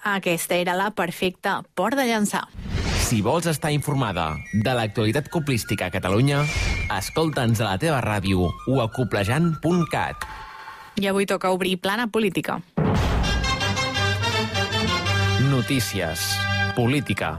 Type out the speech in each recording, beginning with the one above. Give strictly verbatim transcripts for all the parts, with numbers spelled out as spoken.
Aquesta era la perfecta Port de Llançà. Si vols estar informada de l'actualitat coplística a Catalunya, escolta'ns a la teva ràdio o a coplejant punt cat. I avui toca obrir plana política. Notícies. Política.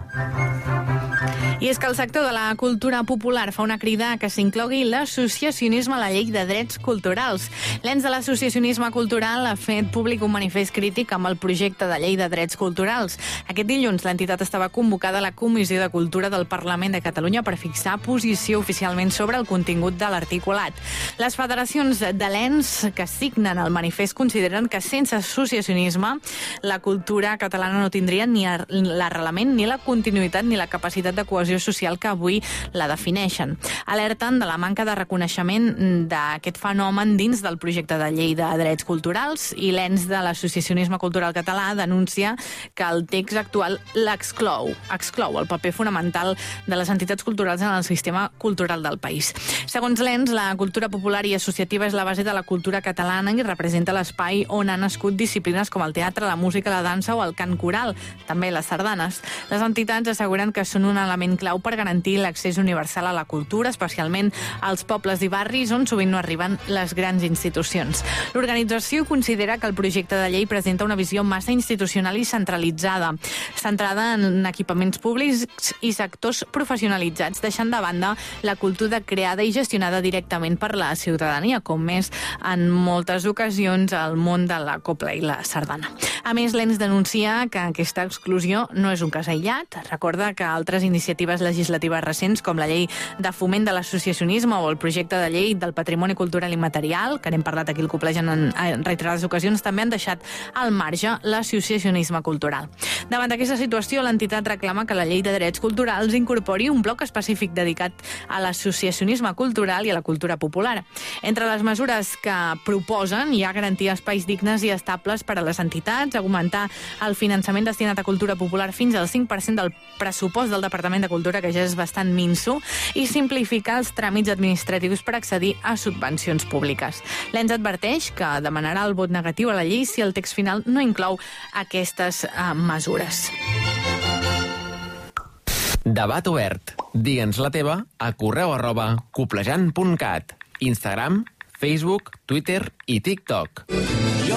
I és que el sector de la cultura popular fa una crida que s'inclogui l'associacionisme a la llei de drets culturals. L'ens de l'associacionisme cultural ha fet públic un manifest crític amb el projecte de llei de drets culturals. Aquest dilluns l'entitat estava convocada a la Comissió de Cultura del Parlament de Catalunya per fixar posició oficialment sobre el contingut de l'articulat. Les federacions de l'ens que signen el manifest consideren que sense associacionisme la cultura catalana no tindria ni l'arrelament, ni la continuïtat, ni la capacitat de cohesió social que avui la defineixen. Alerten de la manca de reconeixement d'aquest fenomen dins del projecte de llei de drets culturals i l'ens de l'associacionisme cultural català denuncia que el text actual l'exclou, exclou el paper fonamental de les entitats culturals en el sistema cultural del país. Segons l'ens, la cultura popular i associativa és la base de la cultura catalana i representa l'espai on han nascut disciplines com el teatre, la música, la dansa o el cant coral, també les sardanes. Les entitats asseguren que són un element clau per garantir l'accés universal a la cultura, especialment als pobles i barris on sovint no arriben les grans institucions. L'organització considera que el projecte de llei presenta una visió massa institucional i centralitzada, centrada en equipaments públics i sectors professionalitzats, deixant de banda la cultura creada i gestionada directament per la ciutadania, com és en moltes ocasions el món de la copla i la sardana. A més, l'ens denuncia que aquesta exclusió no és un cas aïllat. Recorda que altres iniciatives legislatives recents, com la llei de foment de l'associacionisme o el projecte de llei del patrimoni cultural immaterial, que n'hem parlat aquí al Coplegen en, en reiterades ocasions, també han deixat al marge l'associacionisme cultural. Davant d'aquesta situació, l'entitat reclama que la llei de drets culturals incorpori un bloc específic dedicat a l'associacionisme cultural i a la cultura popular. Entre les mesures que proposen hi ha garantir espais dignes i estables per a les entitats, augmentar el finançament destinat a cultura popular fins al cinc per cent del pressupost del Departament de Cultura, que ja és bastant minso, i simplificar els tràmits administratius per accedir a subvencions públiques. L'ens adverteix que demanarà el vot negatiu a la llei si el text final no inclou aquestes uh, mesures. Debat obert. Digue'ns la teva a correu arroba coplejant punt cat. Instagram, Facebook, Twitter i TikTok.